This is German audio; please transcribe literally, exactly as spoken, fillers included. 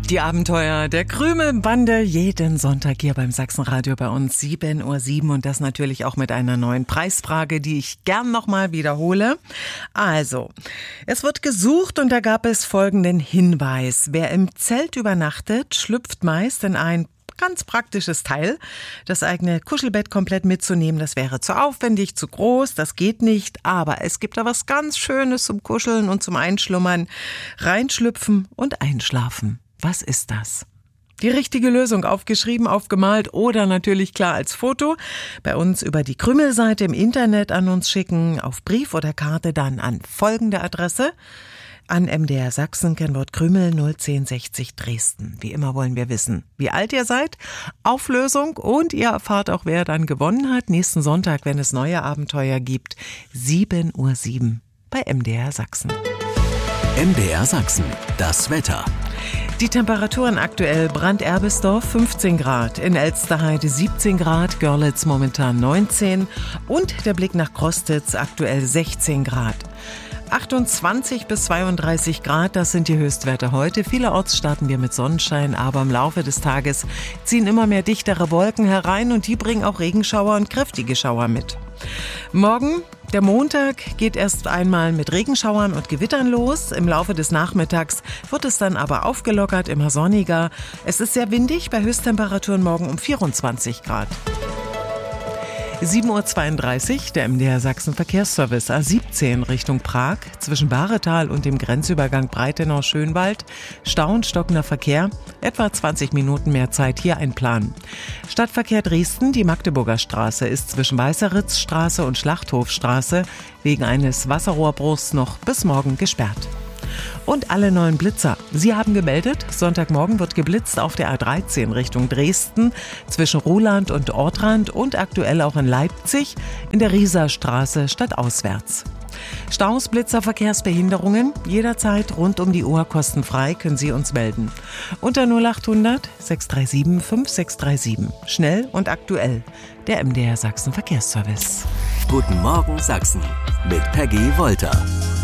Die Abenteuer der Krümelbande jeden Sonntag hier beim Sachsenradio bei uns sieben Uhr sieben und das natürlich auch mit einer neuen Preisfrage, die ich gern nochmal wiederhole. Also, es wird gesucht und da gab es folgenden Hinweis. Wer im Zelt übernachtet, schlüpft meist in ein ganz praktisches Teil. Das eigene Kuschelbett komplett mitzunehmen, das wäre zu aufwendig, zu groß, das geht nicht. Aber es gibt da was ganz Schönes zum Kuscheln und zum Einschlummern. Reinschlüpfen und einschlafen. Was ist das? Die richtige Lösung aufgeschrieben, aufgemalt oder natürlich klar als Foto. Bei uns über die Krümelseite im Internet an uns schicken, auf Brief oder Karte dann an folgende Adresse. An M D R Sachsen, Kennwort Krümel null eins null sechs null Dresden. Wie immer wollen wir wissen, wie alt ihr seid, Auflösung und ihr erfahrt auch, wer dann gewonnen hat. Nächsten Sonntag, wenn es neue Abenteuer gibt, sieben Uhr sieben bei M D R Sachsen. M D R Sachsen, das Wetter. Die Temperaturen aktuell: Brand-Erbisdorf fünfzehn Grad, in Elsterheide siebzehn Grad, Görlitz momentan neunzehn und der Blick nach Krostitz aktuell sechzehn Grad. achtundzwanzig bis zweiunddreißig Grad, das sind die Höchstwerte heute. Vielerorts starten wir mit Sonnenschein, aber im Laufe des Tages ziehen immer mehr dichtere Wolken herein und die bringen auch Regenschauer und kräftige Schauer mit. Morgen, der Montag, geht erst einmal mit Regenschauern und Gewittern los. Im Laufe des Nachmittags wird es dann aber aufgelockert, immer sonniger. Es ist sehr windig, bei Höchsttemperaturen morgen um vierundzwanzig Grad. sieben Uhr zweiunddreißig, der M D R Sachsen Verkehrsservice A siebzehn Richtung Prag, zwischen Bahretal und dem Grenzübergang Breitenau-Schönwald, Stau und stockender Verkehr, etwa zwanzig Minuten mehr Zeit, hier einplanen. Stadtverkehr Dresden, die Magdeburger Straße ist zwischen Weißeritzstraße und Schlachthofstraße wegen eines Wasserrohrbruchs noch bis morgen gesperrt. Und alle neuen Blitzer. Sie haben gemeldet, Sonntagmorgen wird geblitzt auf der A dreizehn Richtung Dresden, zwischen Ruhland und Ortrand und aktuell auch in Leipzig in der Rieserstraße stadtauswärts. Staus, Blitzer, Verkehrsbehinderungen, jederzeit rund um die Uhr kostenfrei können Sie uns melden. Unter null achthundert sechs drei sieben fünf sechs drei sieben. Schnell und aktuell. Der M D R Sachsen Verkehrsservice. Guten Morgen Sachsen mit Peggy Wolter.